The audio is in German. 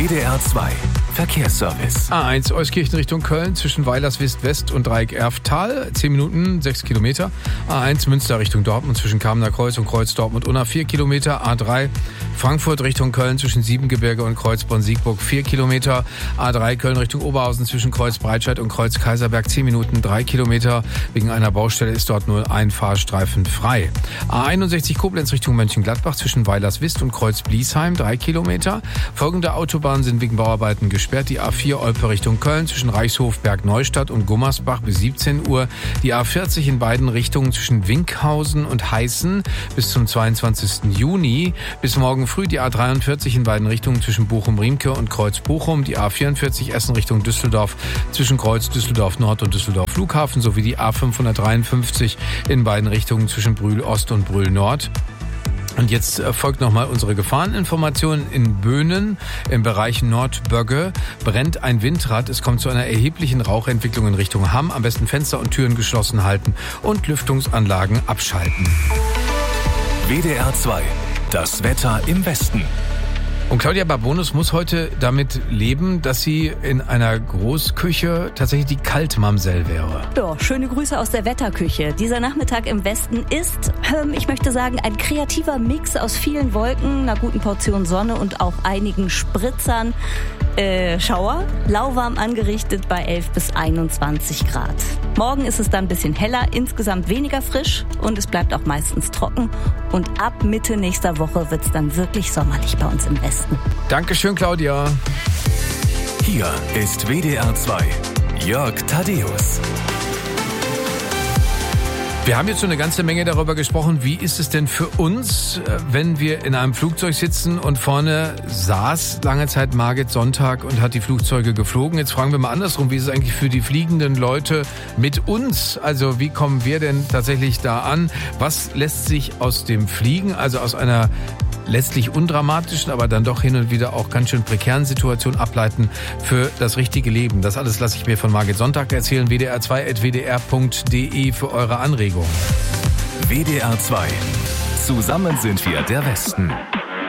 WDR 2 Verkehrsservice. A1 Euskirchen Richtung Köln zwischen Weilerswist West und Dreieck Erftal. 10 Minuten, 6 Kilometer. A1 Münster Richtung Dortmund zwischen Kamener Kreuz und Kreuz Dortmund-Unna 4 Kilometer. A3 Frankfurt Richtung Köln zwischen Siebengebirge und Kreuz Bonn-Siegburg 4 Kilometer. A3 Köln Richtung Oberhausen zwischen Kreuz Breitscheid und Kreuz Kaiserberg 10 Minuten, 3 Kilometer. Wegen einer Baustelle ist dort nur ein Fahrstreifen frei. A61 Koblenz Richtung Mönchengladbach zwischen Weilerswist und Kreuz Bliesheim 3 Kilometer. Folgende Autobahnen sind wegen Bauarbeiten gesperrt. Die A4 Olpe Richtung Köln zwischen Reichshof, Bergneustadt und Gummersbach bis 17 Uhr. Die A40 in beiden Richtungen zwischen Winkhausen und Heißen bis zum 22. Juni. Bis morgen früh die A43 in beiden Richtungen zwischen Bochum-Riemke und Kreuz Bochum. Die A44 Essen Richtung Düsseldorf zwischen Kreuz Düsseldorf Nord und Düsseldorf Flughafen sowie die A553 in beiden Richtungen zwischen Brühl Ost und Brühl Nord. Und jetzt folgt nochmal unsere Gefahreninformation. In Böhnen im Bereich Nordbögge brennt ein Windrad. Es kommt zu einer erheblichen Rauchentwicklung in Richtung Hamm. Am besten Fenster und Türen geschlossen halten und Lüftungsanlagen abschalten. WDR 2, das Wetter im Westen. Und Claudia Barbonus muss heute damit leben, dass sie in einer Großküche tatsächlich die Kaltmamsell wäre. Ja, schöne Grüße aus der Wetterküche. Dieser Nachmittag im Westen ist, ich möchte sagen, ein kreativer Mix aus vielen Wolken, einer guten Portion Sonne und auch einigen Spritzern. Schauer, lauwarm angerichtet bei 11 bis 21 Grad. Morgen ist es dann ein bisschen heller, insgesamt weniger frisch und es bleibt auch meistens trocken. Und ab Mitte nächster Woche wird es dann wirklich sommerlich bei uns im Westen. Dankeschön, Claudia. Hier ist WDR 2, Jörg Thaddeus. Wir haben jetzt schon eine ganze Menge darüber gesprochen, wie ist es denn für uns, wenn wir in einem Flugzeug sitzen und vorne saß lange Zeit Margit Sonntag und hat die Flugzeuge geflogen. Jetzt fragen wir mal andersrum, wie ist es eigentlich für die fliegenden Leute mit uns? Also wie kommen wir denn tatsächlich da an? Was lässt sich aus dem Fliegen, also aus einer letztlich undramatischen, aber dann doch hin und wieder auch ganz schön prekären Situation ableiten für das richtige Leben? Das alles lasse ich mir von Margit Sonntag erzählen. WDR2@wdr.de für eure Anregungen. WDR 2. Zusammen sind wir der Westen.